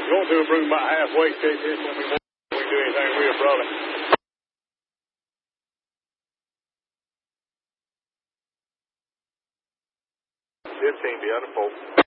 Going to bring about halfway. This when we do anything real, brother. 15, be under 4.